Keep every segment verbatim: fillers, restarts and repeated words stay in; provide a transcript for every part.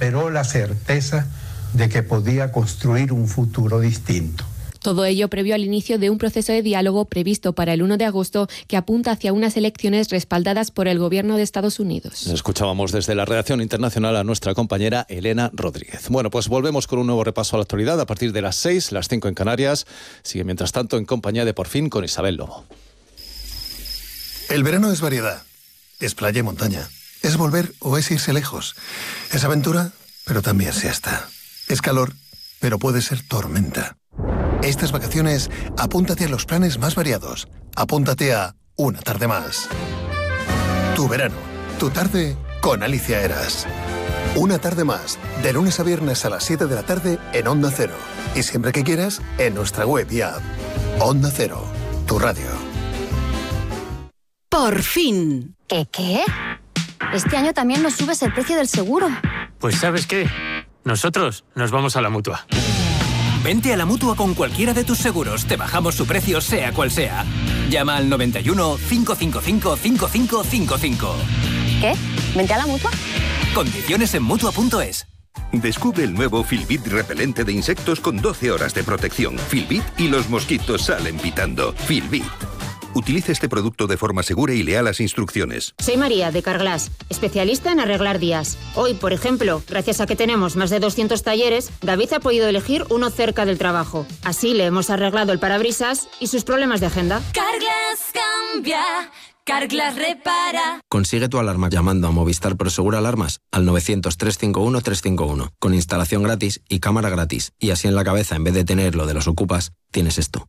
imperó la certeza de que podía construir un futuro distinto. Todo ello previo al inicio de un proceso de diálogo previsto para el uno de agosto que apunta hacia unas elecciones respaldadas por el gobierno de Estados Unidos. Escuchábamos desde la redacción internacional a nuestra compañera Elena Rodríguez. Bueno, pues volvemos con un nuevo repaso a la actualidad a partir de las seis, las cinco en Canarias. Sigue mientras tanto en compañía de Por Fin con Isabel Lobo. El verano es variedad. Es playa y montaña. Es volver o es irse lejos. Es aventura, pero también siesta. Es calor, pero puede ser tormenta. Estas vacaciones, apúntate a los planes más variados. Apúntate a Una Tarde Más. Tu verano, tu tarde con Alicia Eras. Una Tarde Más, de lunes a viernes a las siete de la tarde en Onda Cero. Y siempre que quieras, en nuestra web y app. Onda Cero, tu radio. Por fin. ¿Qué qué? Este año también nos subes el precio del seguro. Pues ¿sabes qué? Nosotros nos vamos a la Mutua. Vente a la Mutua con cualquiera de tus seguros. Te bajamos su precio sea cual sea. Llama al noventa y uno, cinco cinco cinco, cinco cinco cinco cinco. ¿Qué? ¿Vente a la Mutua? Condiciones en Mutua punto es. Descubre el nuevo Filbit repelente de insectos con doce horas de protección. Filbit y los mosquitos salen pitando. Filbit. Utilice este producto de forma segura y lea las instrucciones. Soy María, de Carglass, especialista en arreglar días. Hoy, por ejemplo, gracias a que tenemos más de doscientos talleres, David ha podido elegir uno cerca del trabajo. Así le hemos arreglado el parabrisas y sus problemas de agenda. Carglass cambia, Carglass repara. Consigue tu alarma llamando a Movistar Prosegura Alarmas al novecientos, trescientos cincuenta y uno, trescientos cincuenta y uno, con instalación gratis y cámara gratis. Y así en la cabeza, en vez de tener lo de los ocupas, tienes esto.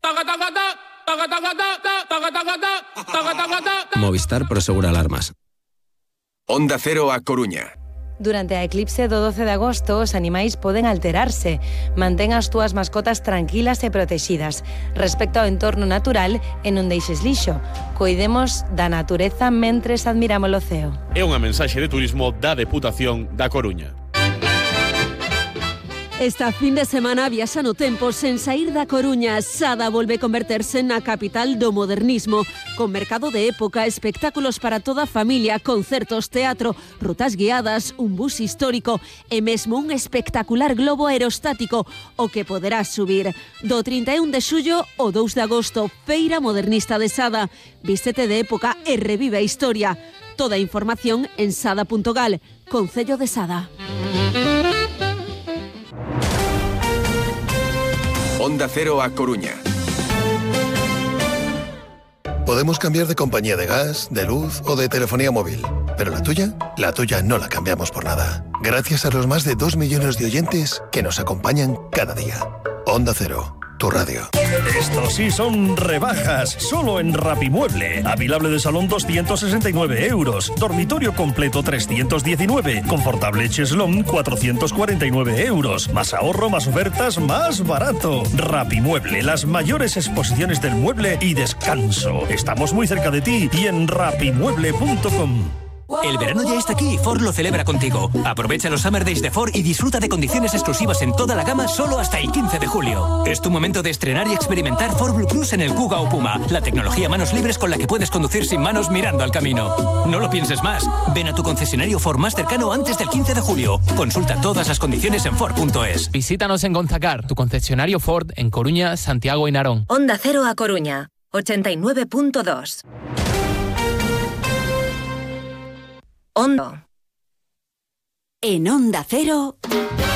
Movistar Prosegura Alarmas. Onda Cero a Coruña. Durante a eclipse do doce de agosto, os animais poden alterarse. Mantén as túas mascotas tranquilas e protegidas. Respecto ao entorno natural e non deixes lixo. Coidemos da natureza mentres admiramos o ceo. É unha mensaxe de turismo da Deputación da Coruña. Esta fin de semana viaxa no tempo sen saír da Coruña. Sada volve converterse na capital do modernismo, con mercado de época, espectáculos para toda a familia, concertos, teatro, rutas guiadas, un bus histórico e mesmo un espectacular globo aerostático, o que poderás subir. Do trinta e un de xullo ao dous de agosto, Feira Modernista de Sada. Vístete de época e revive a historia. Toda a información en sada punto gal, Concello de Sada. Onda Cero a Coruña. Podemos cambiar de compañía de gas, de luz o de telefonía móvil, pero la tuya, la tuya no la cambiamos por nada. Gracias a los más de dos millones de oyentes que nos acompañan cada día. Onda Cero, tu radio. Estos sí son rebajas, solo en Rapimueble. Avilable de salón doscientos sesenta y nueve euros, dormitorio completo trescientos diecinueve, confortable cheslón cuatrocientos cuarenta y nueve euros. Más ahorro, más ofertas, más barato. Rapimueble, las mayores exposiciones del mueble y descanso. Estamos muy cerca de ti y en rapimueble punto com. El verano ya está aquí y Ford lo celebra contigo. Aprovecha los Summer Days de Ford y disfruta de condiciones exclusivas en toda la gama solo hasta el quince de julio. Es tu momento de estrenar y experimentar Ford Blue Cruise en el Kuga o Puma, la tecnología manos libres con la que puedes conducir sin manos mirando al camino. No lo pienses más. Ven a tu concesionario Ford más cercano antes del quince de julio. Consulta todas las condiciones en Ford punto es. Visítanos en Gonzacar, tu concesionario Ford en Coruña, Santiago y Narón. Onda Cero a Coruña, ochenta y nueve punto dos. Onda. En Onda Cero.